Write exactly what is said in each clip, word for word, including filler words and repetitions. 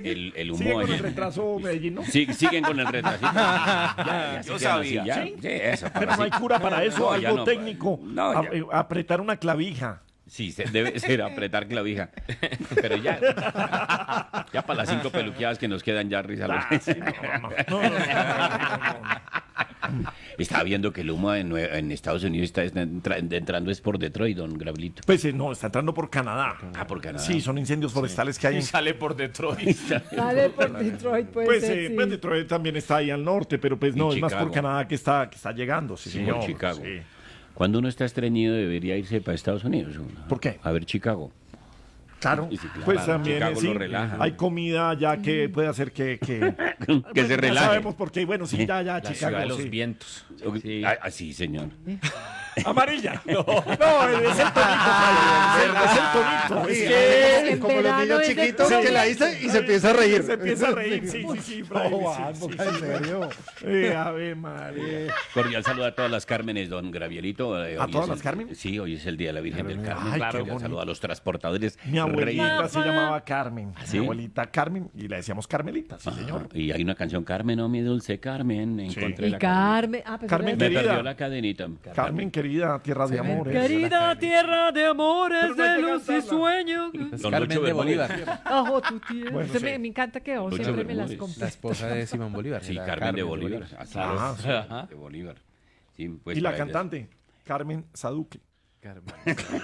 el, el humo. ¿Sigue con ahí. el retraso Medellín, no? Sí, siguen con el retrasito. Ya, ya se Yo quedan así, sabía. ya. ¿Sí? Sí, eso. para Pero no hay así. cura para eso, No, ya algo no. técnico. No, A- ya. eh, apretar una clavija. Sí, se debe ser apretar clavija. Pero ya, ya para las cinco peluqueadas que nos quedan ya risa. los- Ah, sí, no, no, no, no, no, no, no. Estaba viendo que el humo en, Nue- en Estados Unidos está entra- entrando es por Detroit, don Gabrielito. Pues eh, no, está entrando por Canadá. Ah, por Canadá. Sí, son incendios forestales que hay Y en... sale por Detroit. Sale por Detroit, puede Pues, ser, eh, sí. pues Detroit también está ahí al norte, pero pues Y no, es más Chicago. por Canadá que está, que está llegando, sí, Sí, señor. por Chicago. Sí. Cuando uno está estreñido debería irse para Estados Unidos. ¿No? ¿Por qué? A ver Chicago. Claro, Y sí, claro, pues también Chicago eh, sí, lo relaja. hay comida ya que puede hacer que... que, Que pues, se ya relaje. sabemos por qué, bueno, sí, ya, ya, La ciudad de Chicago, los sí. vientos. Sí. Ah, ah, sí, señor. Amarilla. No, no, es el tonito, Fabio, es el, es el tonito. Es Sí, que... En como los verano niños es de chiquitos todo. que la dice y se empieza a reír. Se empieza a reír, sí, sí, sí, Fray, No, sí, ah, sí, boca, sí, en sí. serio. Eh, Ave María. Cordial saludo a todas las Cármenes, don Gabrielito. Eh, ¿A hoy todas es las el- Carmen? Sí, hoy es el Día de la Virgen del Carmen. Ay, claro, qué Cordial bonito. saludo a los transportadores. Mi abuelita Reyes. se llamaba Carmen. ¿Sí? Mi abuelita Carmen, y le decíamos Carmelita, sí, Ajá, señor. y hay una canción, Carmen, oh mi dulce Carmen. Encontré Y la Carmen. Ah, pues Carmen, era- Me querida. perdió la cadenita. Carmen, querida, tierra de amores. Querida tierra de amores, Pero no hay de que luz y cantarla. sueños. Don Carmen Lucho de Bermúdez. Bolívar. Ajo tu tierra. Bueno, Se sí. me, me encanta que vos Lucho siempre me las Bermúdez. compré. La esposa de Simón Bolívar. Sí, era Carmen de Bolívar. Ah, claro, Ah, sí. Ajá, de Bolívar. Sí, pues Y la para ellas. cantante, Carmen Saduque. Carmen.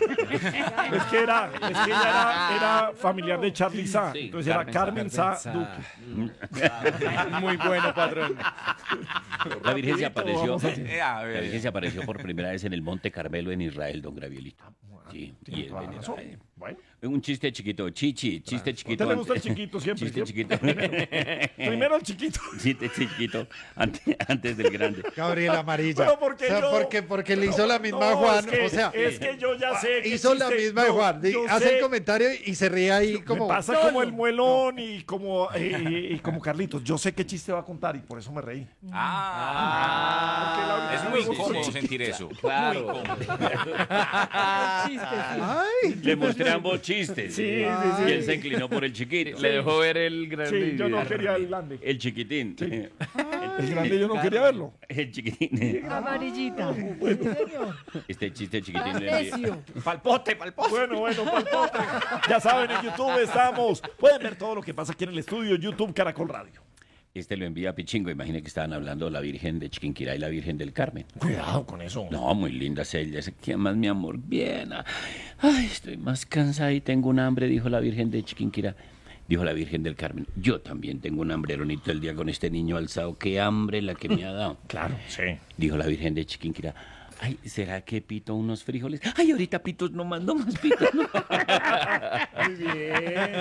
Es que era, es que ella era, era familiar de Charly Sa. Sí, Entonces era Carmen Carmen Sa. Saduque. Muy bueno, patrón. La Virgen se Rapidito, apareció. vamos a- Eh, a La ver. Virgen se apareció por primera vez en el Monte Carmelo en Israel, don Gabrielito. Sí, y Tiene es toda la razón. venerable. Bueno, Un chiste chiquito, chichi, chiste ¿a chiquito. usted le gusta el antes- chiquito siempre? Chiste ¿sí? chiquito. Primero el chiquito. Chiste chiquito antes, antes del grande. Gabriel Amarilla. Pero porque o sea, yo- porque, porque le hizo la misma a No, Juan. es que- o sea, es que yo ya sé. qué hizo la chiste- misma de no, Juan. Di- yo Hace sé- el comentario y se ríe ahí como. Me pasa No, como no. el muelón y como, eh, y como Carlitos. Yo sé qué chiste va a contar y por eso me reí. Ah, Porque la es Virgen muy me gustó incómodo chiquita. sentir eso. Claro. Chiste, sí. Ay, Le mostré ambos chistes. Sí, sí, sí. Y él se inclinó por el chiquito. Le dejó ver el grande. Sí, yo no quería el grande. El chiquitín. El grande yo no quería verlo. El chiquitín. Amarillita. Sí, señor. Este chiste chiquitín le envié. Necio. Palpote, palpote. Bueno, bueno, palpote. Ya saben, en YouTube estamos. Pueden ver todo lo que pasa aquí en el estudio, YouTube Caracol Radio. Este lo envía a Pichingo. Imagine que estaban hablando de la Virgen de Chiquinquirá y la Virgen del Carmen. Cuidado con eso. No, muy lindas ellas. ¿Qué más, mi amor? Bien. Ay, estoy más cansada y tengo un hambre, dijo la Virgen de Chiquinquirá. Dijo la Virgen del Carmen. Yo también tengo un hambre, Ronito, el día con este niño alzado. Qué hambre la que me ha dado. Claro, sí. Dijo la Virgen de Chiquinquirá. Ay, ¿será que pito unos frijoles? Ay, ahorita pitos no mando más pitos. No. Muy bien.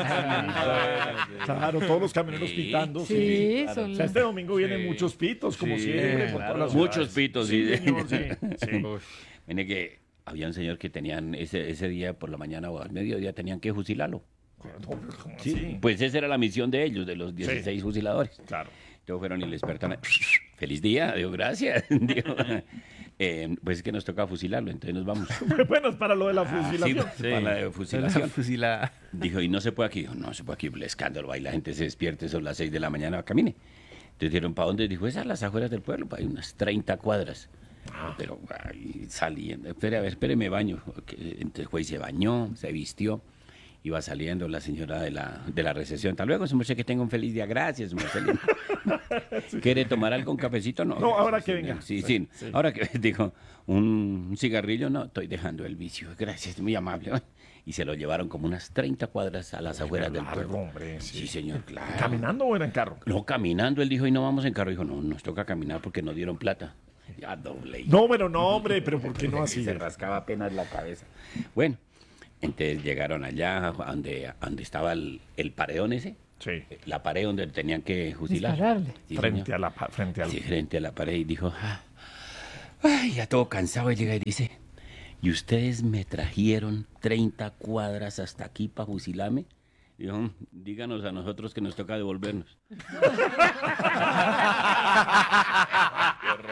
Claro, todos los camioneros Sí, pitando. Sí. Sí, claro. son O sea, este domingo vienen Sí. muchos pitos, como Sí, siempre. por claro. todas las Muchos ciudades. pitos, Sí, sí. señor, sí. sí. Mire que había un señor que tenían ese, ese día por la mañana o al mediodía tenían que fusilarlo. ¿Cómo Sí, así? pues esa era la misión de ellos, de los dieciséis fusiladores. Claro. Entonces fueron y le despertaron. Feliz día, digo, gracias. Digo, eh, pues es que nos toca fusilarlo, entonces nos vamos. Bueno, es para lo de la Sí, fusilación. para la de fusilación. fusilada. Dijo, y no se puede aquí. Dijo, no se puede aquí, el escándalo. Ahí la gente se despierte, son las seis de la mañana, camine. Entonces dijeron, ¿para dónde? Dijo, esas las afueras del pueblo, para unas treinta cuadras. Pero ahí saliendo, espere, a ver, espere, me baño. Entonces el juez se bañó, se vistió. Iba saliendo la señora de la, de la recepción. Hasta luego, su merced, que tenga un feliz día. Gracias, su merced. ¿Quiere tomar algo, un cafecito? No. No, ahora Sí, que venga. Sí, sí. Ahora que dijo, un cigarrillo, no, estoy dejando el vicio. Gracias, muy amable. Y se lo llevaron como unas treinta cuadras a las afueras del Largo, pueblo. hombre, sí. Sí, señor, claro. ¿Caminando o era en carro? No, caminando. Él dijo, y no vamos en carro. Dijo, no, nos toca caminar porque nos dieron plata. Ya doble. No, pero no, hombre, pero ¿por qué no así? Se rascaba apenas la cabeza. Bueno, entonces llegaron allá a donde, a donde estaba el, el paredón ese. Sí. La pared donde tenían que fusilar. Dispararle. Sí, Frente señor. a la pa- frente al Sí, frente a la pared y dijo, "Ah, ay, ya todo cansado", y llega y dice, ¿y ustedes me trajeron treinta cuadras hasta aquí para fusilarme? Dijo, "Mm, díganos a nosotros que nos toca devolvernos".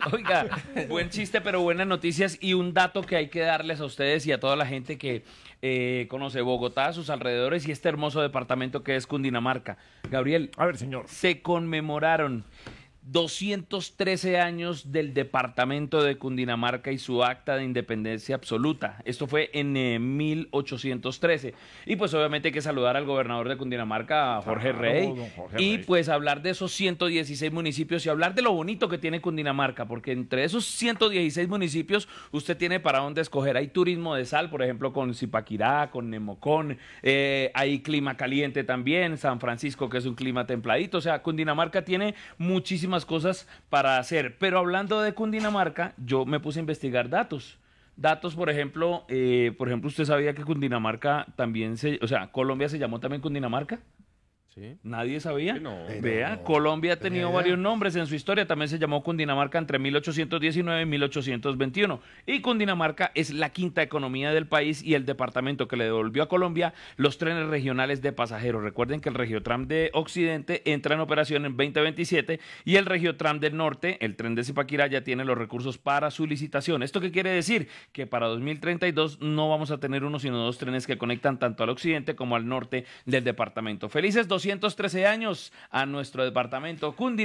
Oiga, buen chiste, pero buenas noticias y un dato que hay que darles a ustedes y a toda la gente que eh, conoce Bogotá, sus alrededores y este hermoso departamento que es Cundinamarca. Gabriel, A ver, señor. se conmemoraron doscientos trece años del departamento de Cundinamarca y su acta de independencia absoluta. Esto fue en eh, mil ochocientos trece. Y pues obviamente hay que saludar al gobernador de Cundinamarca, a Jorge Claro, Rey. don Jorge Y Rey. pues hablar de esos ciento dieciséis municipios y hablar de lo bonito que tiene Cundinamarca, porque entre esos ciento dieciséis municipios usted tiene para dónde escoger. Hay turismo de sal, por ejemplo, con Zipaquirá, con Nemocón. Eh, hay clima caliente también, San Francisco, que es un clima templadito. O sea, Cundinamarca tiene muchísimas cosas para hacer. Pero hablando de Cundinamarca, yo me puse a investigar datos. Datos, por ejemplo, eh, por ejemplo, ¿usted sabía que Cundinamarca también se, o sea, Colombia se llamó también Cundinamarca? Sí. ¿Nadie sabía? No. Vea, no, Colombia ha tenía tenido idea. varios nombres en su historia. También se llamó Cundinamarca entre mil ochocientos diecinueve y mil ochocientos veintiuno. Y Cundinamarca es la quinta economía del país y el departamento que le devolvió a Colombia los trenes regionales de pasajeros. Recuerden que el Regiotram de Occidente entra en operación en veinte veintisiete y el Regiotram del Norte, el tren de Zipaquirá, ya tiene los recursos para su licitación. ¿Esto qué quiere decir? Que para dos mil treinta y dos no vamos a tener uno, sino dos trenes que conectan tanto al occidente como al norte del departamento. Felices doscientos trece años a nuestro departamento Cundinamarca.